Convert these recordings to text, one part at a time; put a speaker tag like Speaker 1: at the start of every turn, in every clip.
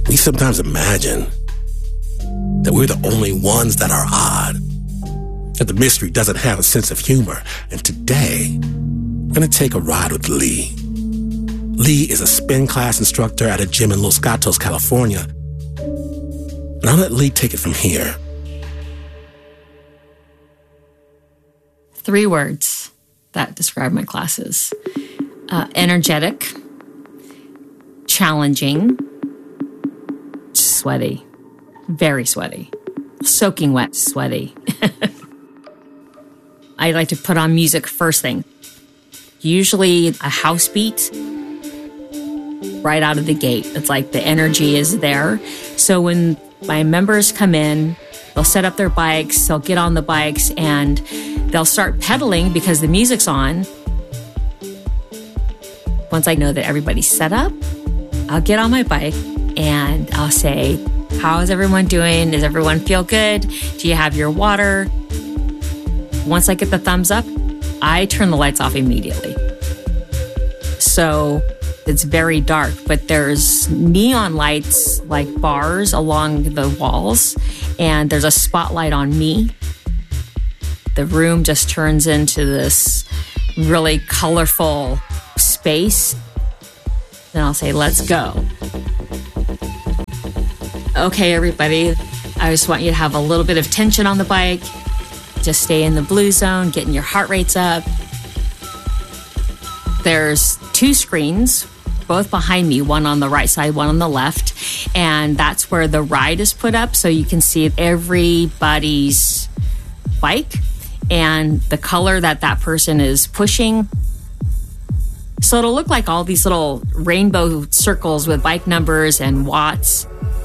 Speaker 1: We sometimes imagine that we're the only ones that are odd, that the mystery doesn't have a sense of humor. And today, we're going to take a ride with Lee. Lee is a spin class instructor at a gym in Los Gatos, California. And I'll let Lee take it from here.
Speaker 2: 3 words that describe my classes. Energetic, challenging, sweaty, very sweaty, soaking wet, sweaty. I like to put on music first thing. Usually a house beat right out of the gate. It's like the energy is there. So when my members come in, they'll set up their bikes, they'll get on the bikes, and they'll start pedaling because the music's on. Once I know that everybody's set up, I'll get on my bike and I'll say, how is everyone doing? Does everyone feel good? Do you have your water? Once I get the thumbs up, I turn the lights off immediately. So it's very dark, but there's neon lights like bars along the walls, and there's a spotlight on me. The room just turns into this really colorful space. Then I'll say, let's go. Okay, everybody, I just want you to have a little bit of tension on the bike. Just stay in the blue zone, getting your heart rates up. There's 2 screens, both behind me, one on the right side, one on the left. And that's where the ride is put up, so you can see everybody's bike and the color that that person is pushing. So it'll look like all these little rainbow circles with bike numbers and watts.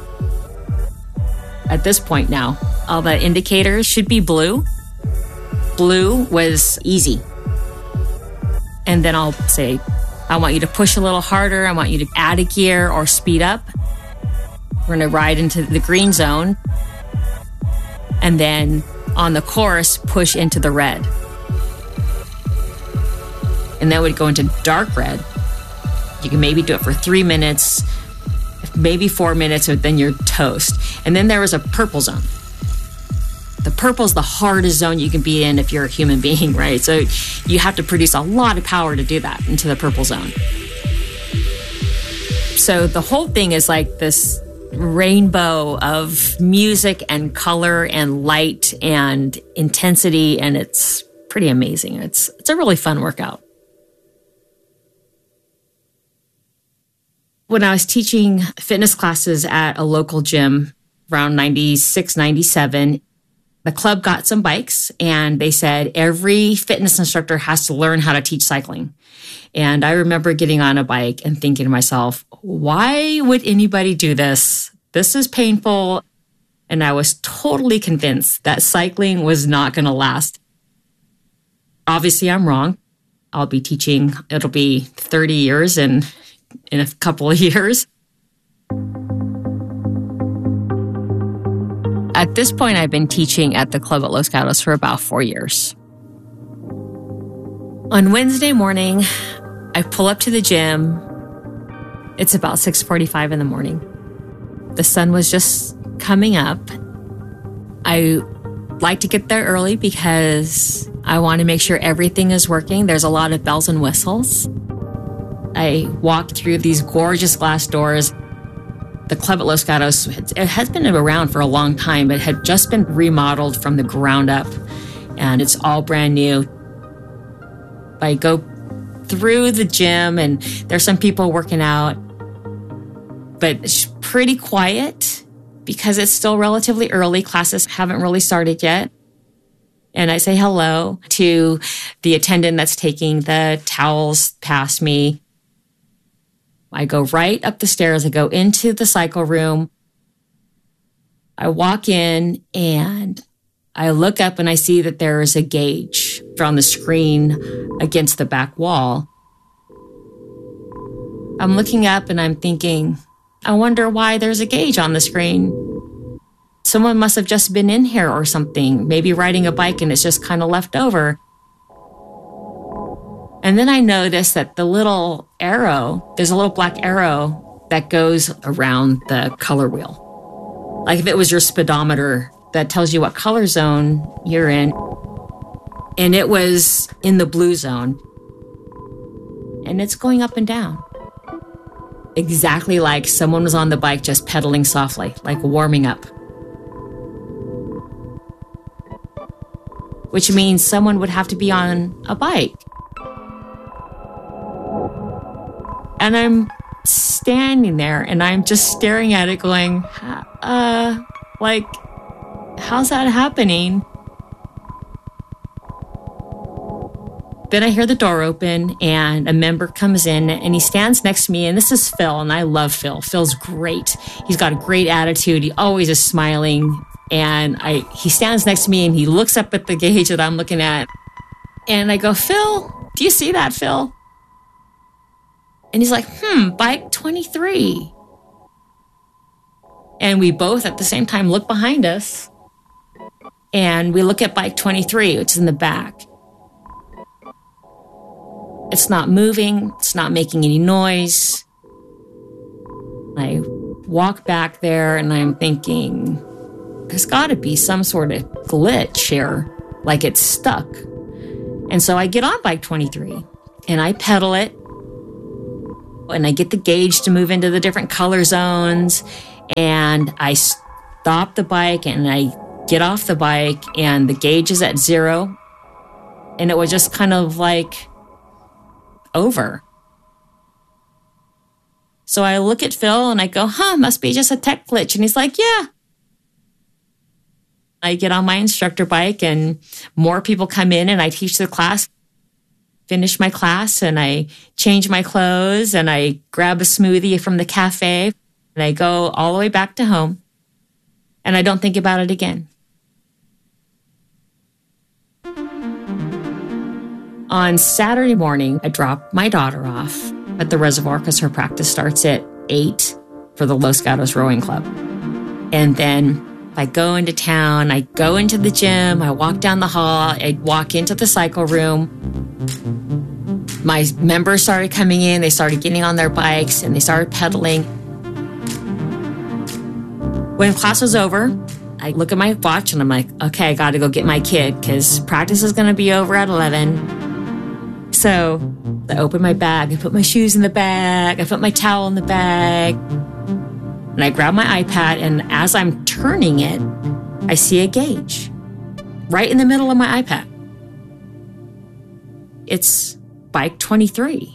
Speaker 2: At this point now, all the indicators should be blue. Blue was easy. And then I'll say, I want you to push a little harder. I want you to add a gear or speed up. We're going to ride into the green zone. And then on the course, push into the red. And then we'd go into dark red. You can maybe do it for 3 minutes, maybe 4 minutes, or then you're toast. And then there was a purple zone. The purple's the hardest zone you can be in if you're a human being, right? So you have to produce a lot of power to do that into the purple zone. So the whole thing is like this rainbow of music and color and light and intensity, and it's pretty amazing. It's a really fun workout. When I was teaching fitness classes at a local gym around 96, 97, the club got some bikes and they said every fitness instructor has to learn how to teach cycling. And I remember getting on a bike and thinking to myself, why would anybody do this? This is painful. And I was totally convinced that cycling was not going to last. Obviously, I'm wrong. I'll be teaching, it'll be 30 years in a couple of years. At this point, I've been teaching at the club at Los Gatos for about 4 years. On Wednesday morning, I pull up to the gym. It's about 6:45 in the morning. The sun was just coming up. I like to get there early because I want to make sure everything is working. There's a lot of bells and whistles. I walked through these gorgeous glass doors. The club at Los Gatos, it has been around for a long time, but had just been remodeled from the ground up, and it's all brand new. I go through the gym, and there's some people working out, but it's pretty quiet because it's still relatively early. Classes haven't really started yet. And I say hello to the attendant that's taking the towels past me. I go right up the stairs. I go into the cycle room. I walk in and I look up and I see that there is a gauge on the screen against the back wall. I'm looking up and I'm thinking, I wonder why there's a gauge on the screen. Someone must have just been in here or something, maybe riding a bike and it's just kind of left over. And then I noticed that the little arrow, there's a little black arrow that goes around the color wheel. Like if it was your speedometer that tells you what color zone you're in, and it was in the blue zone, and it's going up and down. Exactly like someone was on the bike just pedaling softly, like warming up. Which means someone would have to be on a bike. And I'm standing there and I'm just staring at it going, like, how's that happening? Then I hear the door open and a member comes in and he stands next to me, and this is Phil, and I love Phil. Phil's great. He's got a great attitude. He always is smiling. And he stands next to me and he looks up at the gauge that I'm looking at. And I go, Phil, do you see that, Phil? And he's like, bike 23. And we both at the same time look behind us. And we look at bike 23, which is in the back. It's not moving. It's not making any noise. I walk back there and I'm thinking, there's got to be some sort of glitch here, like it's stuck. And so I get on bike 23 and I pedal it and I get the gauge to move into the different color zones, and I stop the bike and I get off the bike and the gauge is at 0, and it was just kind of like over. So I look at Phil and I go, must be just a tech glitch. And he's like, yeah. I get on my instructor bike and more people come in and I teach the class, finish my class, and I change my clothes and I grab a smoothie from the cafe and I go all the way back to home and I don't think about it again. On Saturday morning, I drop my daughter off at the reservoir because her practice starts at 8 for the Los Gatos Rowing Club. And then I go into town, I go into the gym, I walk down the hall, I walk into the cycle room. My members started coming in, they started getting on their bikes, and they started pedaling. When class was over, I look at my watch and I'm like, okay, I got to go get my kid because practice is going to be over at 11. So I open my bag, I put my shoes in the bag, I put my towel in the bag, and I grab my iPad, and as I'm turning it, I see a gauge right in the middle of my iPad. It's bike 23.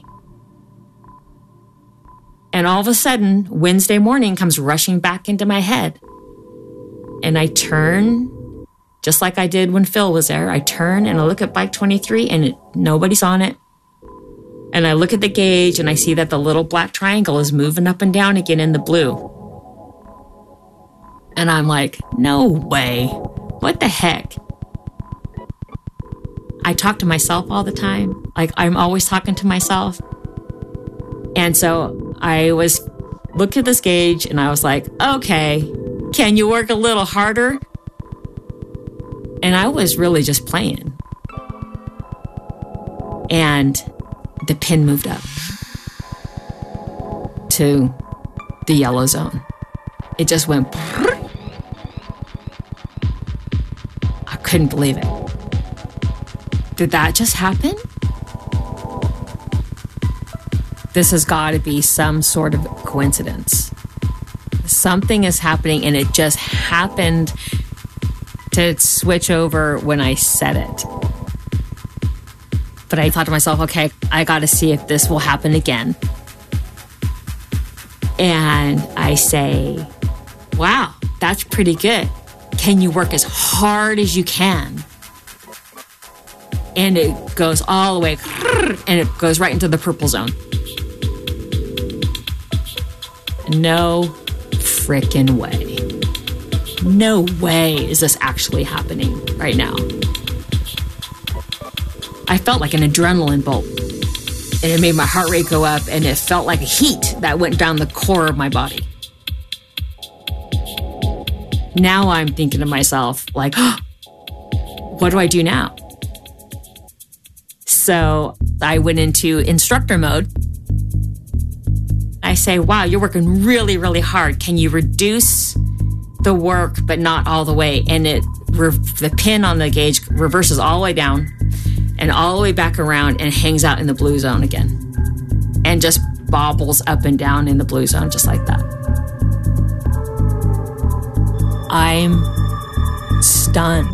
Speaker 2: And all of a sudden, Wednesday morning comes rushing back into my head. And I turn, just like I did when Phil was there, I turn and I look at bike 23 and nobody's on it. And I look at the gauge and I see that the little black triangle is moving up and down again in the blue. And I'm like, no way. What the heck? I talk to myself all the time. Like, I'm always talking to myself. And so I looked at this gauge and I was like, okay, can you work a little harder? And I was really just playing. And the pin moved up to the yellow zone. It just went. I couldn't believe it. Did that just happen? This has got to be some sort of coincidence. Something is happening, and it just happened to switch over when I said it. But I thought to myself, okay, I got to see if this will happen again. And I say, wow, that's pretty good. Can you work as hard as you can? And it goes all the way, and it goes right into the purple zone. No frickin' way. No way is this actually happening right now. I felt like an adrenaline bolt, and it made my heart rate go up, and it felt like a heat that went down the core of my body. Now I'm thinking to myself, like, what do I do now? So I went into instructor mode. I say, wow, you're working really, really hard. Can you reduce the work, but not all the way? And the pin on the gauge reverses all the way down and all the way back around and hangs out in the blue zone again. And just bobbles up and down in the blue zone, just like that. I'm stunned.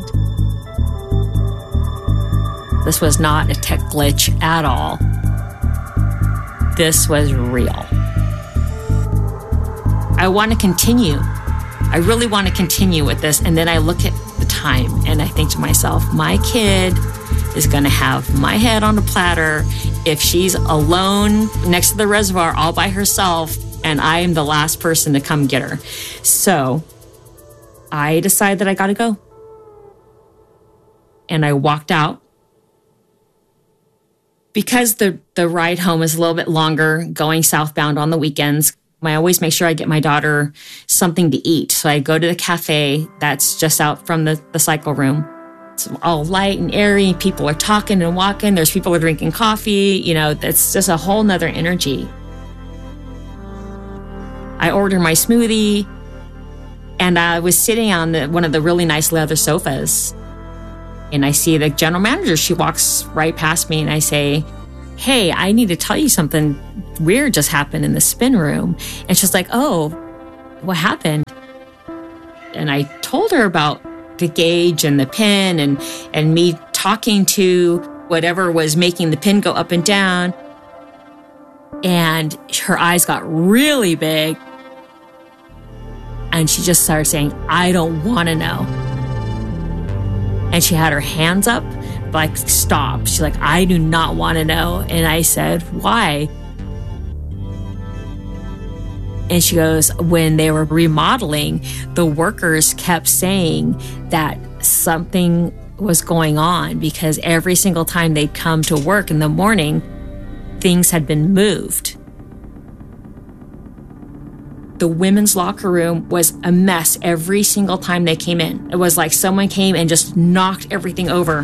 Speaker 2: This was not a tech glitch at all. This was real. I want to continue. I really want to continue with this. And then I look at the time and I think to myself, my kid is going to have my head on a platter if she's alone next to the reservoir all by herself and I am the last person to come get her. So I decided that I got to go. And I walked out. Because the ride home is a little bit longer going southbound on the weekends, I always make sure I get my daughter something to eat. So I go to the cafe that's just out from the cycle room. It's all light and airy. People are talking and walking. There's people who are drinking coffee. It's just a whole nother energy. I order my smoothie and I was sitting on one of the really nice leather sofas. And I see the general manager. She walks right past me and I say, hey, I need to tell you something weird just happened in the spin room. And she's like, oh, what happened? And I told her about the gauge and the pin and me talking to whatever was making the pin go up and down. And her eyes got really big. And she just started saying, I don't want to know. And she had her hands up, like, stop. She's like, I do not want to know. And I said, why? And she goes, when they were remodeling, the workers kept saying that something was going on because every single time they'd come to work in the morning, things had been moved. The women's locker room was a mess every single time they came in. It was like someone came and just knocked everything over.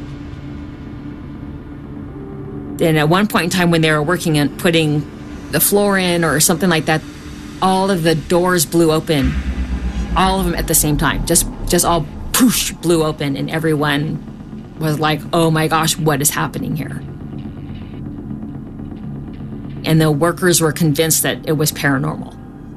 Speaker 2: And at one point in time when they were working on putting the floor in or something like that, all of the doors blew open. All of them at the same time. Just all poosh blew open and everyone was like, oh my gosh, what is happening here? And the workers were convinced that it was paranormal.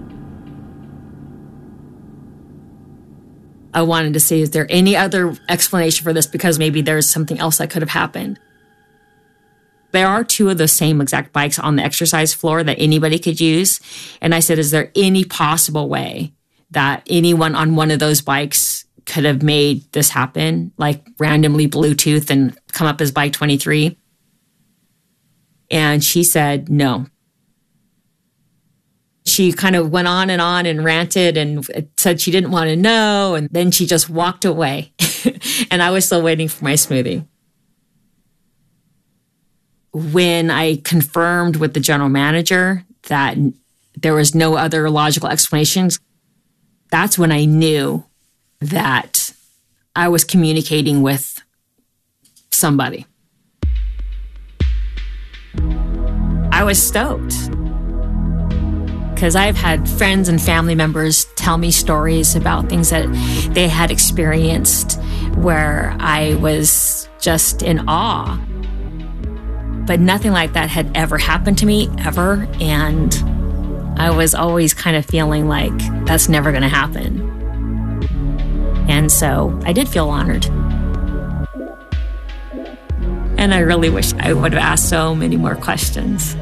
Speaker 2: I wanted to see, is there any other explanation for this? Because maybe there's something else that could have happened. There are two of the same exact bikes on the exercise floor that anybody could use. And I said, is there any possible way that anyone on one of those bikes could have made this happen? Like randomly Bluetooth and come up as bike 23? And she said, no. She kind of went on and ranted and said she didn't want to know. And then she just walked away. And I was still waiting for my smoothie. When I confirmed with the general manager that there was no other logical explanations, that's when I knew that I was communicating with somebody. I was stoked. Because I've had friends and family members tell me stories about things that they had experienced where I was just in awe. But nothing like that had ever happened to me, ever. And I was always kind of feeling like that's never going to happen. And so I did feel honored. And I really wish I would have asked so many more questions.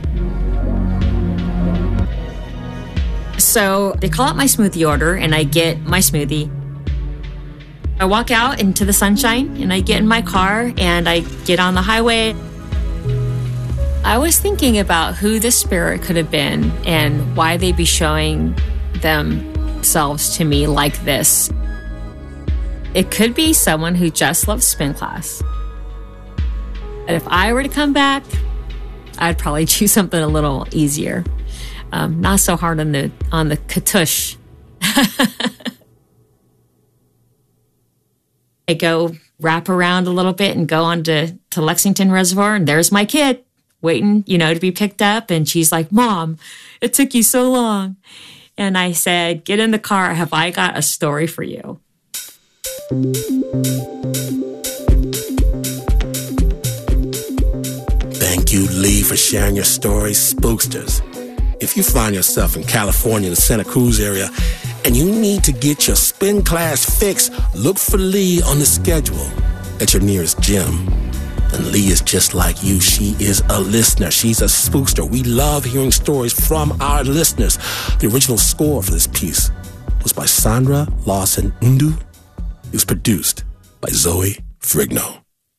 Speaker 2: So they call out my smoothie order and I get my smoothie. I walk out into the sunshine and I get in my car and I get on the highway. I was thinking about who this spirit could have been and why they'd be showing themselves to me like this. It could be someone who just loves spin class. But if I were to come back, I'd probably choose something a little easier. Not so hard on the katush. I go wrap around a little bit and go on to Lexington Reservoir, and there's my kid waiting, to be picked up. And she's like, Mom, it took you so long. And I said, get in the car. Have I got a story for you?
Speaker 1: Thank you, Lee, for sharing your story, Spooksters. If you find yourself in California, the Santa Cruz area, and you need to get your spin class fix, look for Lee on the schedule at your nearest gym. And Lee is just like you. She is a listener. She's a spookster. We love hearing stories from our listeners. The original score for this piece was by Sandra Lawson Ndu. It was produced by Zoe Frigno.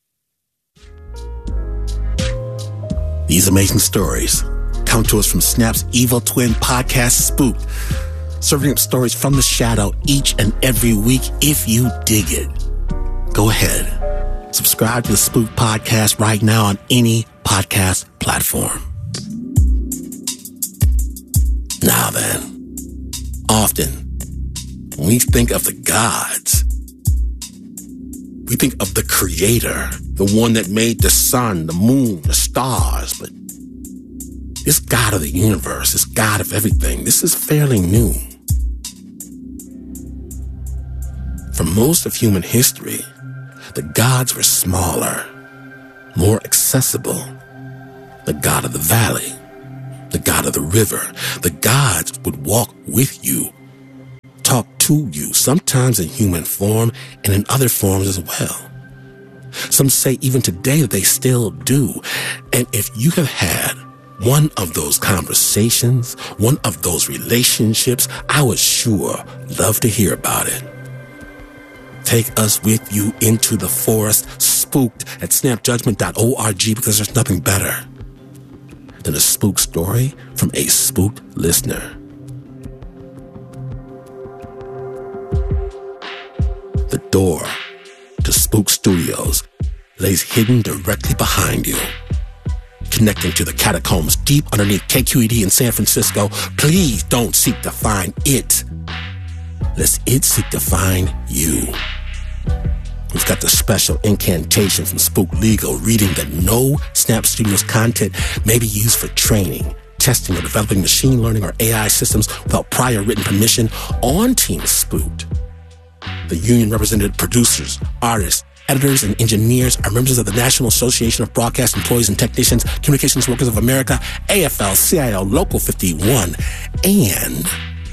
Speaker 1: These amazing stories come to us from Snap's Evil Twin podcast, Spooked, serving up stories from the shadow each and every week. If you dig it, go ahead. Subscribe to the Spook podcast right now on any podcast platform. Now then, often when we think of the gods, we think of the creator, the one that made the sun, the moon, the stars. But this God of the universe, this God of everything, this is fairly new. For most of human history, the gods were smaller, more accessible. The God of the valley, the God of the river, the gods would walk with you, talk to you, sometimes in human form and in other forms as well. Some say even today that they still do. And if you have had one of those conversations, one of those relationships, I would sure love to hear about it. Take us with you into the forest, spooked at snapjudgment.org, because there's nothing better than a spook story from a spooked listener. The door to Spook Studios lays hidden directly behind you, connecting to the catacombs deep underneath KQED in San Francisco. Please don't seek to find it, lest it seek to find you. We've got the special incantation from Spook Legal reading that no Snap Studios content may be used for training, testing, or developing machine learning or AI systems without prior written permission on Team Spooked. The union-represented producers, artists, editors, and engineers are members of the National Association of Broadcast Employees and Technicians, Communications Workers of America, AFL-CIO Local 51, and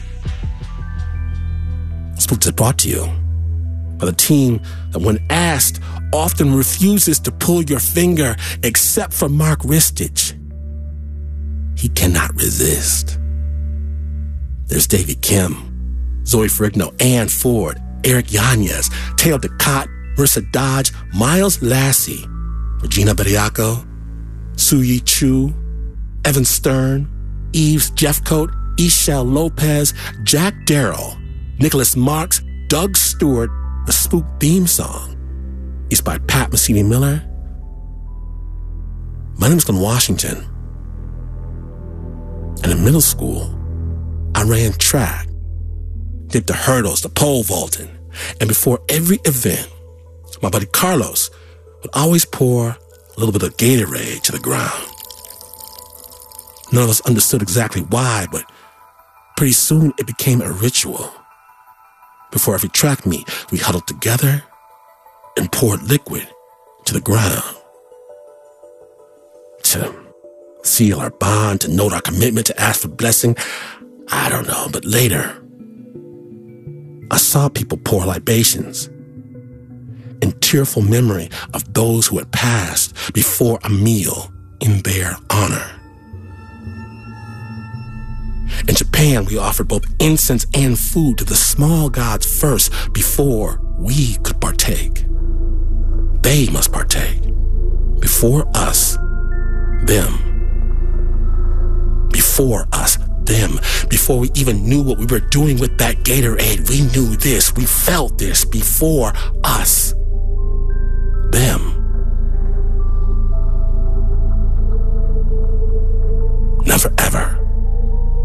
Speaker 1: Spooked is brought to you by the team that, when asked, often refuses to pull your finger, except for Mark Ristich. He cannot resist. There's Davey Kim, Zoe Frigno, Ann Ford, Eric Yanez, Teo Ducat, Marissa Dodge, Miles Lassie, Regina Bediaco, Suyi Chu, Evan Stern, Eves Jeffcoat, Ishel Lopez, Jack Darrell, Nicholas Marks, Doug Stewart. The Spook theme song is by Pat Mesiti-Miller. My name is Glenn Washington. And in middle school, I ran track, did the hurdles, the pole vaulting. And before every event, my buddy Carlos would always pour a little bit of Gatorade to the ground. None of us understood exactly why, but pretty soon it became a ritual. Before every track meet, we huddled together and poured liquid to the ground to seal our bond, to note our commitment, to ask for blessing. I don't know, but later, I saw people pour libations in tearful memory of those who had passed before a meal in their honor. In Japan, we offered both incense and food to the small gods first before we could partake. They must partake. Before us, them. Before us, them. Before we even knew what we were doing with that Gatorade, we knew this. We felt this. Before us, them.